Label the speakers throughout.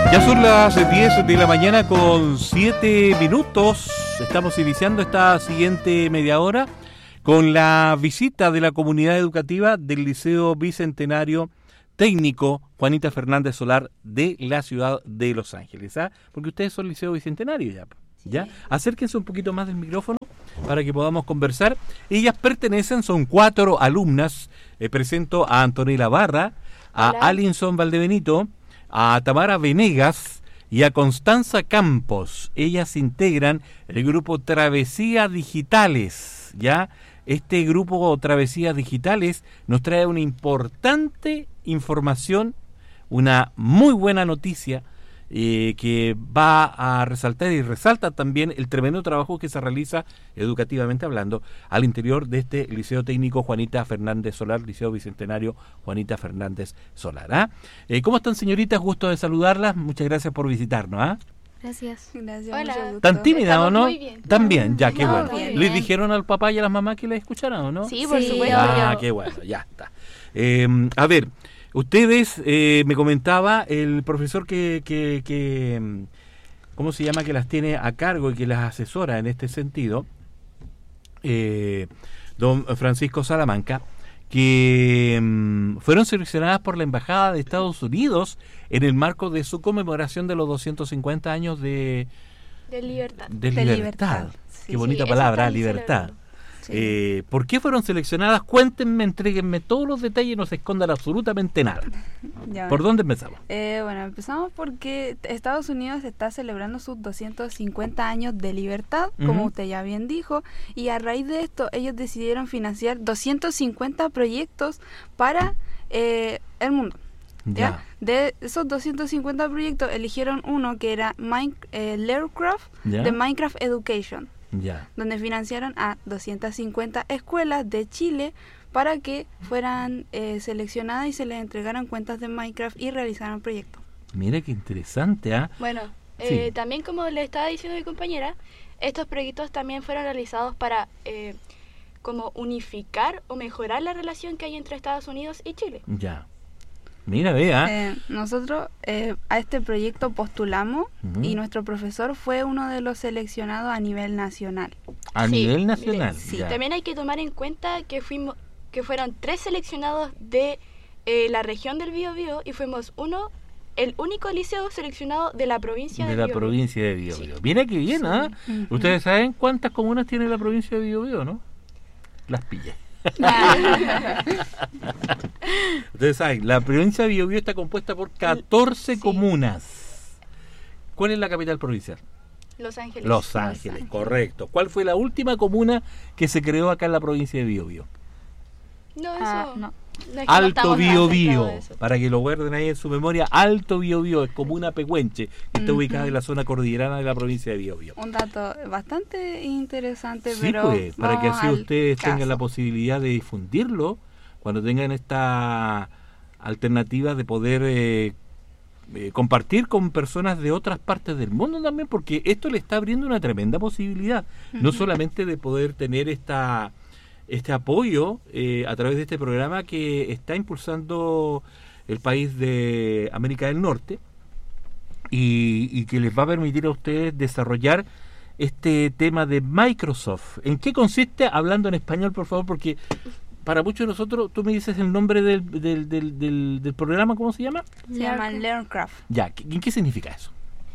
Speaker 1: Ya son las 10 de la mañana con 7 minutos. Estamos iniciando esta siguiente media hora con la visita de la comunidad educativa del Liceo Bicentenario Técnico Juanita Fernández Solar de la ciudad de Los Ángeles. ¿Ah? Porque ustedes son Liceo Bicentenario ya. ¿Ya? Acérquense un poquito más del micrófono para que podamos conversar. Ellas pertenecen, son 4 alumnas. Presento a Antonella Barra, a Alinson Valdebenito, a Tamara Venegas y a Constanza Campos. Ellas integran el grupo Travesía Digitales, ¿ya? Este grupo Travesía Digitales nos trae una importante información, una muy buena noticia que va a resaltar y resalta también el tremendo trabajo que se realiza educativamente hablando al interior de este Liceo Técnico Juanita Fernández Solar, Liceo Bicentenario Juanita Fernández Solar. ¿Ah? ¿Cómo están, señoritas? Gusto de saludarlas. Muchas gracias por visitarnos. ¿Ah?
Speaker 2: Gracias.
Speaker 3: Hola.
Speaker 1: ¿Tan tímida o no?
Speaker 3: Muy bien.
Speaker 1: También, ya, qué bueno.
Speaker 3: Bien.
Speaker 1: ¿Les dijeron al papá y a las mamás que les escucharan o no?
Speaker 3: Sí, por supuesto.
Speaker 1: Ah, qué bueno, ya está. A ver, ustedes, me comentaba el profesor que ¿cómo se llama? Que las tiene a cargo y que las asesora en este sentido, don Francisco Salamanca, que fueron seleccionadas por la Embajada de Estados Unidos en el marco de su conmemoración de los 250 años de
Speaker 3: libertad.
Speaker 1: De libertad.
Speaker 2: Sí,
Speaker 1: Qué bonita
Speaker 3: sí,
Speaker 1: palabra,
Speaker 3: eso están
Speaker 1: libertad.
Speaker 3: celebrando.
Speaker 2: Sí.
Speaker 1: ¿Por qué fueron seleccionadas? Cuéntenme, entréguenme todos los detalles, no se escondan absolutamente nada.
Speaker 2: Ya,
Speaker 1: ¿Por dónde empezamos?
Speaker 2: bueno, empezamos porque Estados Unidos está celebrando sus 250 años de libertad, como
Speaker 1: Ujú.
Speaker 2: usted ya bien dijo, y a raíz de esto ellos decidieron financiar 250 proyectos para el mundo. ¿Ya? De esos 250 proyectos eligieron uno que era Lercraft,
Speaker 1: ¿Ya?
Speaker 2: de Minecraft Education,
Speaker 1: Ya.
Speaker 2: donde financiaron a 250 escuelas de Chile para que fueran seleccionadas y se les entregaran cuentas de Minecraft y realizaran proyectos.
Speaker 1: Mira qué interesante, ¿ah?
Speaker 3: Bueno,
Speaker 1: Sí.
Speaker 3: también como le estaba diciendo mi compañera, estos proyectos también fueron realizados para como unificar o mejorar la relación que hay entre Estados Unidos y Chile.
Speaker 1: Ya. Mira, vea.
Speaker 2: Nosotros a este proyecto postulamos
Speaker 1: Ujú.
Speaker 2: y nuestro profesor fue uno de los seleccionados a nivel nacional.
Speaker 1: A
Speaker 3: Sí,
Speaker 1: nivel nacional.
Speaker 3: Sí,
Speaker 1: ya.
Speaker 3: también hay que tomar en cuenta que fueron 3 seleccionados de la región del Biobío y fuimos el único liceo seleccionado de la provincia
Speaker 1: de
Speaker 3: del
Speaker 1: la
Speaker 3: Biobío.
Speaker 1: provincia de Biobío.
Speaker 3: Sí.
Speaker 1: Mira qué bien, ¿ah?
Speaker 2: Ujú.
Speaker 1: Ustedes saben cuántas comunas tiene la provincia de Biobío, ¿no? Las pillé. Ustedes saben, la provincia de Biobío está compuesta por 14
Speaker 3: Sí.
Speaker 1: comunas. ¿Cuál es la capital provincial?
Speaker 3: Los Ángeles.
Speaker 1: Los Ángeles, correcto. ¿Cuál fue la última comuna que se creó acá en la provincia de Biobío?
Speaker 3: No, eso.
Speaker 2: No.
Speaker 3: no es que no
Speaker 1: Alto
Speaker 3: estamos tan
Speaker 1: Biobío,
Speaker 3: centrados en eso.
Speaker 1: para que lo guarden ahí en su memoria. Alto Biobío es comuna pehuenche, que está
Speaker 2: Ujú.
Speaker 1: ubicada en la zona cordillerana de la provincia de Biobío.
Speaker 2: Un dato bastante interesante,
Speaker 1: Sí,
Speaker 2: pero
Speaker 1: pues, para que
Speaker 2: vamos
Speaker 1: así
Speaker 2: al
Speaker 1: ustedes tengan
Speaker 2: caso.
Speaker 1: la posibilidad de difundirlo cuando tengan esta alternativa de poder compartir con personas de otras partes del mundo también, porque esto le está abriendo una tremenda posibilidad, no
Speaker 2: Ujú.
Speaker 1: solamente de poder tener este apoyo a través de este programa que está impulsando el país de América del Norte y que les va a permitir a ustedes desarrollar este tema de Microsoft. ¿En qué consiste? Hablando en español, por favor, porque para muchos de nosotros, tú me dices el nombre del programa, ¿cómo se llama?
Speaker 2: Se llama Learncraft.
Speaker 1: Ya, ¿en qué significa eso?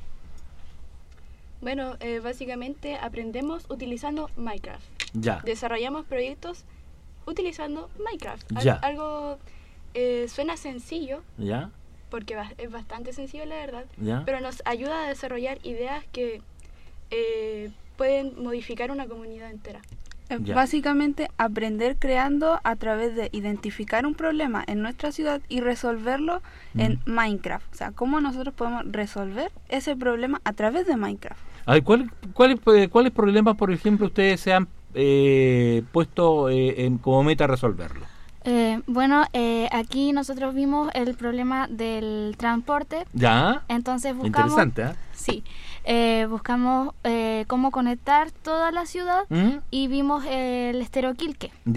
Speaker 3: Bueno, básicamente aprendemos utilizando Minecraft.
Speaker 1: Ya,
Speaker 3: Desarrollamos proyectos utilizando Minecraft.
Speaker 1: Ya.
Speaker 3: Algo suena sencillo,
Speaker 1: ya,
Speaker 3: porque es bastante sencillo la verdad,
Speaker 1: ya.
Speaker 3: pero nos ayuda a desarrollar ideas que pueden modificar una comunidad entera.
Speaker 1: Ya.
Speaker 2: Básicamente aprender creando a través de identificar un problema en nuestra ciudad y resolverlo en Minecraft. O sea, cómo nosotros podemos resolver ese problema a través de Minecraft.
Speaker 1: A ver, ¿cuáles problemas, por ejemplo, ustedes se han puesto como meta resolverlo?
Speaker 4: Aquí nosotros vimos el problema del transporte,
Speaker 1: Ya,
Speaker 4: entonces buscamos,
Speaker 1: interesante, ¿eh?
Speaker 4: sí, buscamos cómo conectar toda la ciudad
Speaker 1: ¿Mm?
Speaker 4: y vimos el Estero Quilque,
Speaker 1: Ya,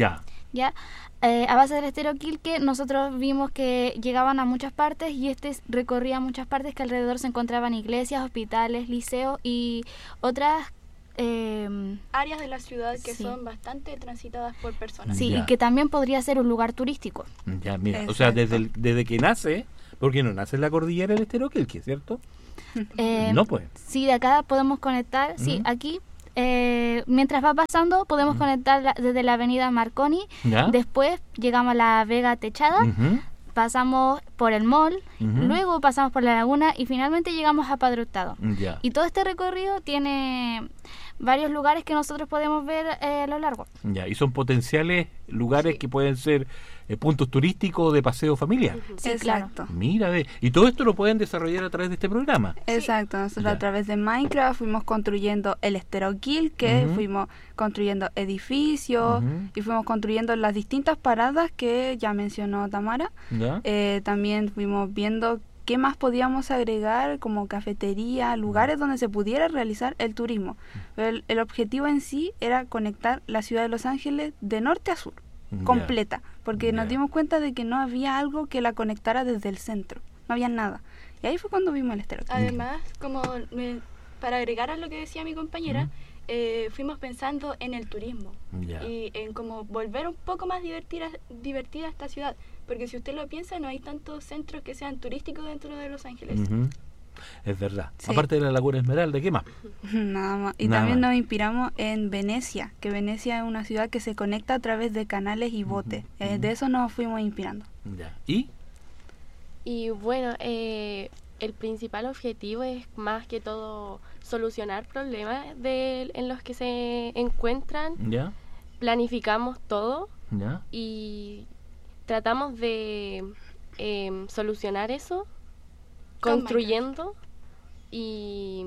Speaker 4: ¿ya? A base del estero Quilque nosotros vimos que llegaban a muchas partes y recorría muchas partes que alrededor se encontraban iglesias, hospitales, liceos y otras
Speaker 3: áreas de la ciudad que
Speaker 4: sí.
Speaker 3: son bastante transitadas por personas.
Speaker 4: Sí,
Speaker 1: Ya.
Speaker 4: y que también podría ser un lugar turístico.
Speaker 1: Ya, mira, o sea,
Speaker 2: Exacto.
Speaker 1: desde que nace, porque no nace en la cordillera del estero Quilque, ¿cierto? No, pues.
Speaker 4: Sí, de acá podemos conectar, sí,
Speaker 1: Ujú.
Speaker 4: aquí, mientras va pasando, podemos conectar desde la avenida Marconi,
Speaker 1: ¿Ya?
Speaker 4: después llegamos a la Vega Techada,
Speaker 1: Ujú,
Speaker 4: pasamos por el mall,
Speaker 1: Ujú.
Speaker 4: luego pasamos por la laguna y finalmente llegamos a Padre Hurtado.
Speaker 1: Ya.
Speaker 4: Y todo este recorrido tiene varios lugares que nosotros podemos ver a lo largo.
Speaker 1: Ya, y son potenciales lugares
Speaker 3: Sí.
Speaker 1: que pueden ser puntos turísticos de paseo familiar.
Speaker 4: Sí, claro.
Speaker 2: Exacto.
Speaker 1: Mira, ve. Y todo esto lo pueden desarrollar a través de este programa.
Speaker 2: Exacto, nosotros
Speaker 1: Ya.
Speaker 2: a través de Minecraft fuimos construyendo el estero Quilque,
Speaker 1: Ujú.
Speaker 2: fuimos construyendo edificios
Speaker 1: Ujú.
Speaker 2: y fuimos construyendo las distintas paradas que ya mencionó Tamara.
Speaker 1: ¿Ya?
Speaker 2: También fuimos viendo qué más podíamos agregar como cafetería, lugares donde se pudiera realizar el turismo. Pero el objetivo en sí era conectar la ciudad de Los Ángeles de norte a sur,
Speaker 1: Ya.
Speaker 2: completa, porque
Speaker 1: Ya.
Speaker 2: nos dimos cuenta de que no había algo que la conectara desde el centro, no había nada. Y ahí fue cuando vimos el estero Quilque.
Speaker 3: Además, para agregar a lo que decía mi compañera, fuimos pensando en el turismo
Speaker 1: Ya.
Speaker 3: y en cómo volver un poco más divertida esta ciudad, porque si usted lo piensa, no hay tantos centros que sean turísticos dentro de Los Ángeles.
Speaker 1: Ujú. Es verdad.
Speaker 2: Sí.
Speaker 1: Aparte de la Laguna Esmeralda, ¿qué más?
Speaker 2: Nada más. Y
Speaker 1: Nada
Speaker 2: también
Speaker 1: más.
Speaker 2: nos inspiramos en Venecia, que Venecia es una ciudad que se conecta a través de canales y botes. De eso nos fuimos inspirando.
Speaker 1: Ya. ¿Y?
Speaker 5: Y bueno, el principal objetivo es más que todo solucionar problemas en los que se encuentran.
Speaker 1: ¿Ya?
Speaker 5: Planificamos todo
Speaker 1: ¿Ya?
Speaker 5: y tratamos de solucionar eso
Speaker 3: Con
Speaker 5: construyendo y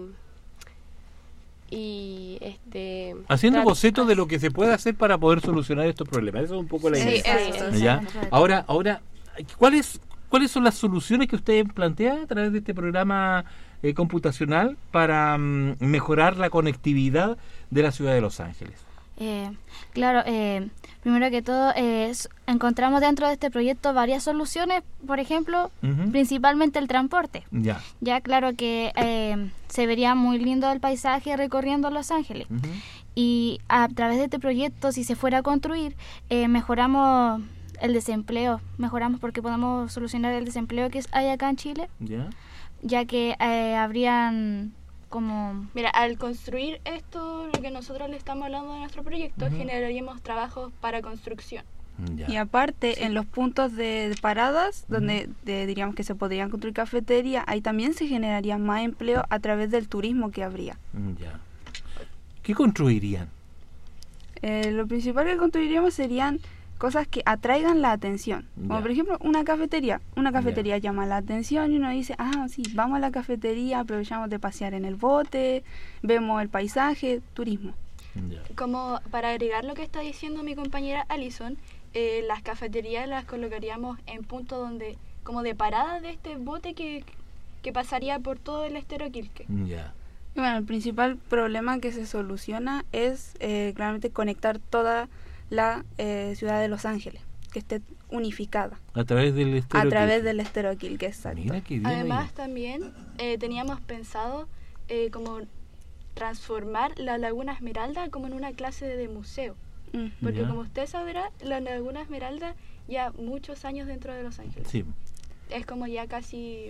Speaker 1: Haciendo
Speaker 5: trat-
Speaker 1: bocetos de lo que se puede hacer para poder solucionar estos problemas. Esa es un poco la
Speaker 3: Sí,
Speaker 1: idea.
Speaker 3: eso.
Speaker 1: ¿Ya? Ahora, ¿cuáles son las soluciones que usted plantea a través de este programa computacional para mejorar la conectividad de la ciudad de Los Ángeles?
Speaker 4: Claro, primero que todo, encontramos dentro de este proyecto varias soluciones, por ejemplo,
Speaker 1: Ujú.
Speaker 4: principalmente el transporte.
Speaker 1: Ya.
Speaker 4: Ya claro que se vería muy lindo el paisaje recorriendo Los Ángeles.
Speaker 1: Ujú.
Speaker 4: Y a través de este proyecto, si se fuera a construir, mejoramos el desempleo, mejoramos porque podemos solucionar el desempleo que hay acá en Chile,
Speaker 1: Ya.
Speaker 4: ya que habrían como...
Speaker 3: Mira, al construir esto, lo que nosotros le estamos hablando de nuestro proyecto,
Speaker 1: Ujú.
Speaker 3: generaríamos trabajos para construcción.
Speaker 1: Ya.
Speaker 2: Y aparte, en los puntos de paradas, donde diríamos que se podrían construir cafeterías, ahí también se generaría más empleo a través del turismo que habría.
Speaker 1: Ya. ¿Qué construirían?
Speaker 2: Lo principal que construiríamos serían cosas que atraigan la atención. Como
Speaker 1: Ya.
Speaker 2: por ejemplo una cafetería. Una cafetería llama la atención y uno dice, sí, vamos a la cafetería, aprovechamos de pasear en el bote, vemos el paisaje, turismo.
Speaker 1: Ya.
Speaker 3: Como para agregar lo que está diciendo mi compañera Alison, las cafeterías las colocaríamos en puntos donde, como de parada de este bote que pasaría por todo el estero Quilque.
Speaker 1: Ya.
Speaker 2: Y bueno, el principal problema que se soluciona es claramente conectar toda la ciudad de Los Ángeles, que esté unificada
Speaker 1: A través del estero
Speaker 2: a través
Speaker 1: Quilque.
Speaker 2: del estero Quilque, exacto.
Speaker 1: Mira qué bien.
Speaker 3: Además,
Speaker 1: ahí.
Speaker 3: también teníamos pensado como transformar la Laguna Esmeralda como en una clase de museo.
Speaker 2: Ujú.
Speaker 3: Porque
Speaker 1: Ya.
Speaker 3: como usted sabrá, la Laguna Esmeralda ya muchos años dentro de Los Ángeles.
Speaker 1: Sí.
Speaker 3: Es como ya casi...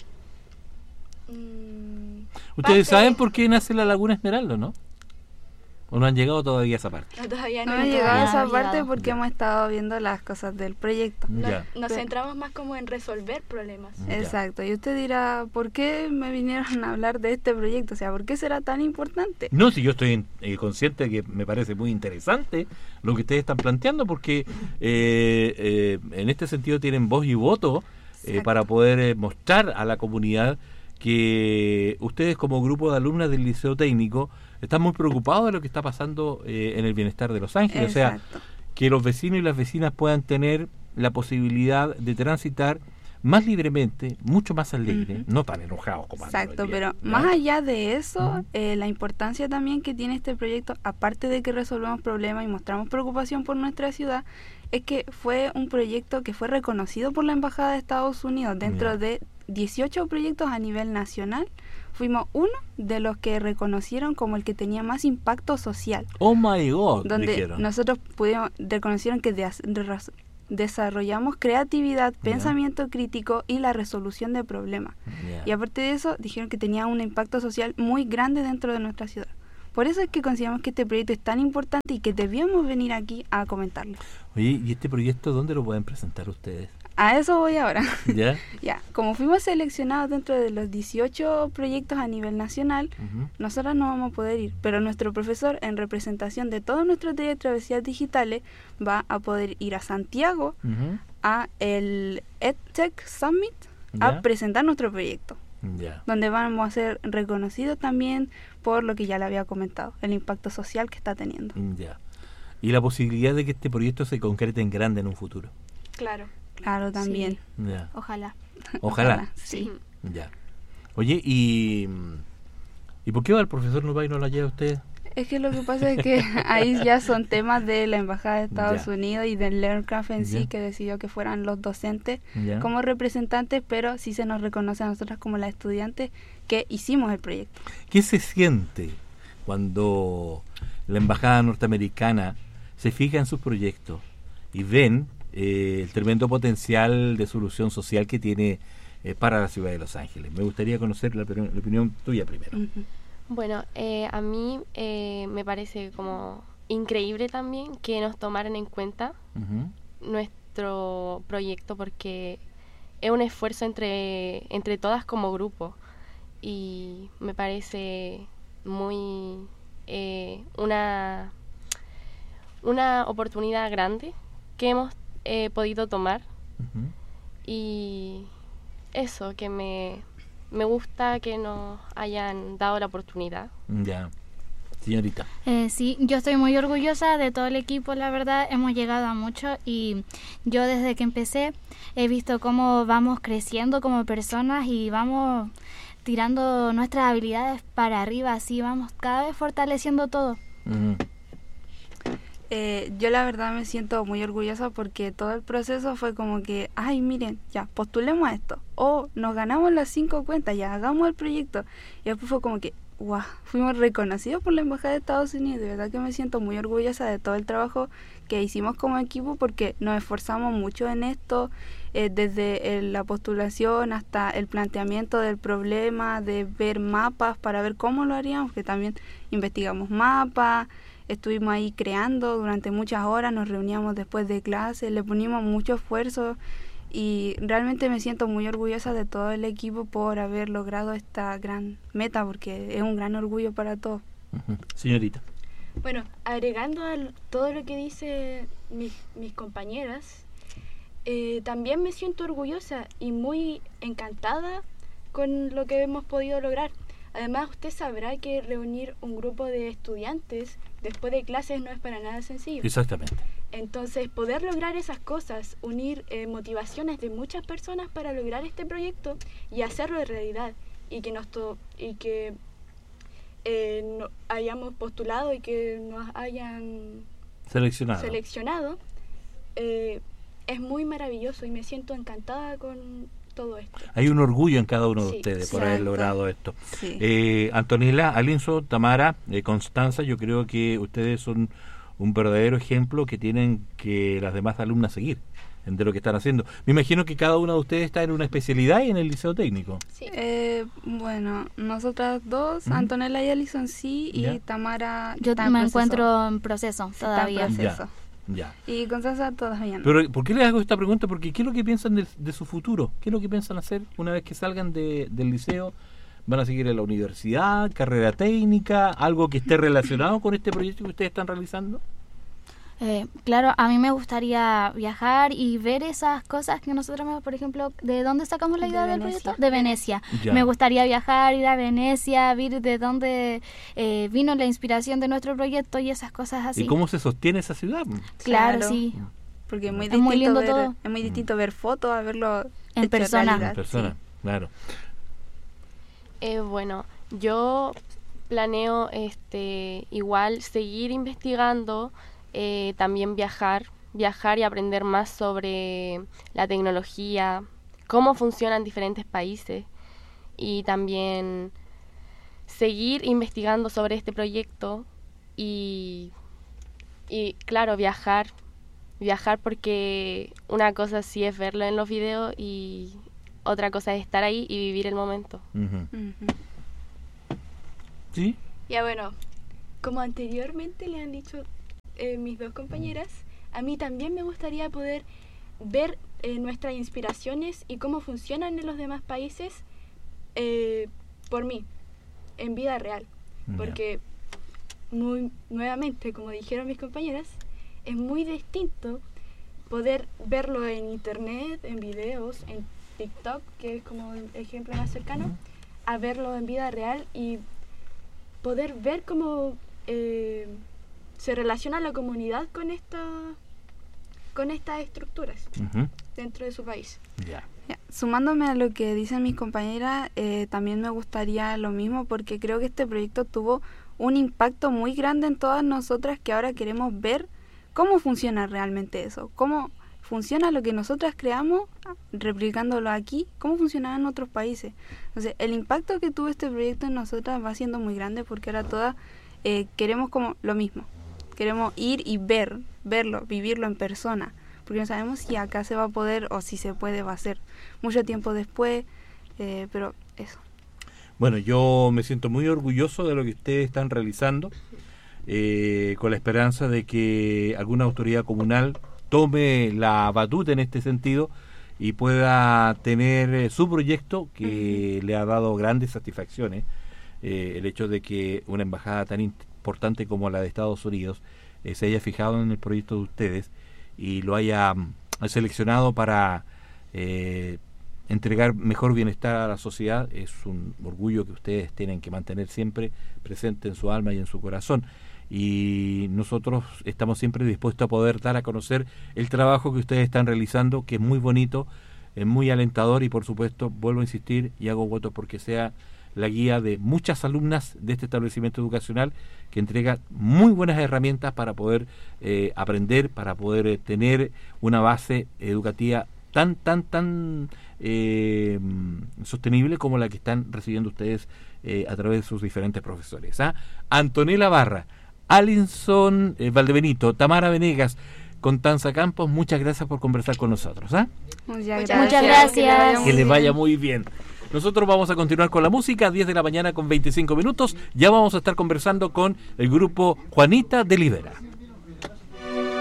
Speaker 1: Ustedes
Speaker 3: parte
Speaker 1: saben
Speaker 3: de-
Speaker 1: por qué nace la Laguna Esmeralda, ¿no? ¿O no han llegado todavía a esa parte?
Speaker 3: No, todavía
Speaker 2: No
Speaker 3: no.
Speaker 2: hemos
Speaker 3: hemos
Speaker 2: llegado a
Speaker 4: todavía
Speaker 2: esa
Speaker 4: no
Speaker 2: parte
Speaker 4: llegado.
Speaker 2: porque
Speaker 1: Ya.
Speaker 2: hemos estado viendo las cosas del proyecto.
Speaker 1: Ya.
Speaker 3: Nos
Speaker 2: Pero-
Speaker 3: centramos más como en resolver problemas.
Speaker 1: Ya.
Speaker 2: Exacto. Y usted dirá, ¿por qué me vinieron a hablar de este proyecto? O sea, ¿por qué será tan importante?
Speaker 1: No, si yo estoy consciente de que me parece muy interesante lo que ustedes están planteando, porque en este sentido tienen voz y voto
Speaker 2: Exacto.
Speaker 1: para poder mostrar a la comunidad que ustedes como grupo de alumnas del Liceo Técnico están muy preocupados de lo que está pasando en el bienestar de Los Ángeles. O sea,
Speaker 2: Exacto.
Speaker 1: que los vecinos y las vecinas puedan tener la posibilidad de transitar más libremente, mucho más alegre,
Speaker 2: Ujú.
Speaker 1: no tan enojados como andan
Speaker 2: Exacto,
Speaker 1: hoy día,
Speaker 2: pero
Speaker 1: ¿ya?
Speaker 2: más allá de eso,
Speaker 1: Ujú.
Speaker 2: la importancia también que tiene este proyecto, aparte de que resolvemos problemas y mostramos preocupación por nuestra ciudad, Es que fue un proyecto que fue reconocido por la Embajada de Estados Unidos. Dentro de 18 proyectos a nivel nacional, fuimos uno de los que reconocieron como el que tenía más impacto social.
Speaker 1: Oh my God,
Speaker 2: donde
Speaker 1: dijeron.
Speaker 2: nosotros reconocieron que desarrollamos creatividad, pensamiento crítico y la resolución de problemas. Y aparte de eso, dijeron que tenía un impacto social muy grande dentro de nuestra ciudad. Por eso es que consideramos que este proyecto es tan importante y que debíamos venir aquí a comentarlo.
Speaker 1: Oye, ¿y este proyecto dónde lo pueden presentar ustedes?
Speaker 2: A eso voy ahora.
Speaker 1: ¿Ya?
Speaker 2: Ya, como fuimos seleccionados dentro de los 18 proyectos a nivel nacional, nosotros no vamos a poder ir, pero nuestro profesor, en representación de todo nuestro taller de travesías digitales, va a poder ir a Santiago, a el EdTech Summit, a presentar nuestro proyecto. Donde vamos a ser reconocidos también por lo que ya le había comentado, el impacto social que está teniendo.
Speaker 1: Y la posibilidad de que este proyecto se concrete en grande en un futuro.
Speaker 2: Claro, también.
Speaker 4: Sí. Ojalá.
Speaker 1: Ojalá.
Speaker 2: Sí.
Speaker 1: Ya. Oye, ¿y por qué va el profesor no va y no la lleva a usted?
Speaker 2: Es que lo que pasa es que ahí ya son temas de la Embajada de Estados Unidos y del LearnCraft en sí, que decidió que fueran los docentes como representantes, pero sí se nos reconoce a nosotras como las estudiantes que hicimos el proyecto.
Speaker 1: ¿Qué se siente cuando la Embajada norteamericana se fija en sus proyectos y ven el tremendo potencial de solución social que tiene para la ciudad de Los Ángeles? Me gustaría conocer la opinión tuya primero.
Speaker 5: Bueno, a mí me parece como increíble también que nos tomaran en cuenta nuestro proyecto, porque es un esfuerzo entre todas como grupo, y me parece muy una oportunidad grande que hemos podido tomar, y eso, que me gusta que nos hayan dado la oportunidad.
Speaker 1: Ya. Señorita.
Speaker 4: Sí, yo estoy muy orgullosa de todo el equipo, la verdad, hemos llegado a mucho, y yo desde que empecé he visto cómo vamos creciendo como personas y vamos tirando nuestras habilidades para arriba, así vamos cada vez fortaleciendo todo.
Speaker 2: Yo la verdad me siento muy orgullosa porque todo el proceso fue como que, ay, miren, ya, postulemos a esto, o nos ganamos las 5 cuentas, ya, hagamos el proyecto. Y después fue como que, wow, fuimos reconocidos por la Embajada de Estados Unidos. De verdad que me siento muy orgullosa de todo el trabajo que hicimos como equipo, porque nos esforzamos mucho en esto, desde la postulación hasta el planteamiento del problema, de ver mapas para ver cómo lo haríamos, que también investigamos mapas. Estuvimos ahí creando durante muchas horas, nos reuníamos después de clase, le ponimos mucho esfuerzo, y realmente me siento muy orgullosa de todo el equipo por haber logrado esta gran meta, porque es un gran orgullo para todos.
Speaker 1: Señorita.
Speaker 3: Bueno, agregando a todo lo que dice mis compañeras, también me siento orgullosa y muy encantada con lo que hemos podido lograr. Además, usted sabrá que reunir un grupo de estudiantes después de clases no es para nada sencillo.
Speaker 1: Exactamente.
Speaker 3: Entonces, poder lograr esas cosas, unir motivaciones de muchas personas para lograr este proyecto y hacerlo de realidad, y que hayamos postulado y que nos hayan seleccionado, es muy maravilloso, y me siento encantada con todo esto.
Speaker 1: Hay un orgullo en cada uno de ustedes por haber logrado esto. Sí. Antonella, Alinson, Tamara, Constanza, yo creo que ustedes son un verdadero ejemplo que tienen que las demás alumnas seguir de lo que están haciendo. Me imagino que cada una de ustedes está en una especialidad y en el liceo técnico.
Speaker 3: Sí.
Speaker 2: Bueno, nosotras dos, Antonella y Alinson sí, y Tamara
Speaker 4: yo me encuentro en proceso todavía.
Speaker 2: Está en proceso.
Speaker 1: Ya.
Speaker 2: Y Constanza todavía no.
Speaker 1: Pero ¿por qué les hago esta pregunta? Porque ¿qué es lo que piensan de su futuro? ¿Qué es lo que piensan hacer una vez que salgan del liceo? ¿Van a seguir en la universidad, carrera técnica, algo que esté relacionado con este proyecto que ustedes están realizando?
Speaker 4: Claro, a mí me gustaría viajar y ver esas cosas que nosotros, por ejemplo, ¿de dónde sacamos la idea del proyecto? De Venecia. Ya. Me gustaría viajar, ir a Venecia, ver de dónde vino la inspiración de nuestro proyecto y esas cosas así.
Speaker 1: ¿Y cómo se sostiene esa ciudad?
Speaker 4: Claro, sí.
Speaker 2: Porque es muy
Speaker 4: lindo
Speaker 2: todo. Es muy distinto ver fotos a verlo
Speaker 4: en persona.
Speaker 1: En persona, sí. Claro.
Speaker 5: Bueno, yo planeo igual seguir investigando, también viajar viajar y aprender más sobre la tecnología, cómo funcionan diferentes países y también seguir investigando sobre este proyecto y claro, viajar porque una cosa sí es verlo en los videos y otra cosa es estar ahí y vivir el momento.
Speaker 1: ¿Sí?
Speaker 3: Ya bueno, como anteriormente le han dicho mis dos compañeras, a mí también me gustaría poder ver nuestras inspiraciones y cómo funcionan en los demás países por mí, en vida real. Porque nuevamente, como dijeron mis compañeras, es muy distinto poder verlo en internet, en videos, en TikTok, que es como el ejemplo más cercano, a verlo en vida real y poder ver cómo se relaciona la comunidad con estas estructuras dentro de su país.
Speaker 2: Ya, sumándome a lo que dicen mis compañeras, también me gustaría lo mismo, porque creo que este proyecto tuvo un impacto muy grande en todas nosotras, que ahora queremos ver cómo funciona realmente eso, cómo funciona lo que nosotras creamos, replicándolo aquí, cómo funcionaba en otros países. Entonces, el impacto que tuvo este proyecto en nosotras va siendo muy grande, porque ahora todas queremos como lo mismo. Queremos ir y verlo, vivirlo en persona, porque no sabemos si acá se va a poder o si se puede, va a ser mucho tiempo después, pero eso.
Speaker 1: Bueno, yo me siento muy orgulloso de lo que ustedes están realizando, con la esperanza de que alguna autoridad comunal tome la batuta en este sentido y pueda tener su proyecto, que le ha dado grandes satisfacciones. El hecho de que una embajada tan importante como la de Estados Unidos se haya fijado en el proyecto de ustedes y lo haya seleccionado para entregar mejor bienestar a la sociedad, es un orgullo que ustedes tienen que mantener siempre presente en su alma y en su corazón. Y nosotros estamos siempre dispuestos a poder dar a conocer el trabajo que ustedes están realizando, que es muy bonito, es muy alentador, y por supuesto, vuelvo a insistir y hago voto porque sea la guía de muchas alumnas de este establecimiento educacional, que entrega muy buenas herramientas para poder aprender, para poder tener una base educativa tan sostenible como la que están recibiendo ustedes a través de sus diferentes profesores. Antonella Barra, Alison Valdebenito, Tamara Venegas, Constanza Campos, muchas gracias por conversar con nosotros.
Speaker 2: Muchas
Speaker 4: gracias.
Speaker 1: Que les vaya muy bien. Nosotros vamos a continuar con la música, 10 de la mañana con 25 minutos. Ya vamos a estar conversando con el grupo Juanita de Libera.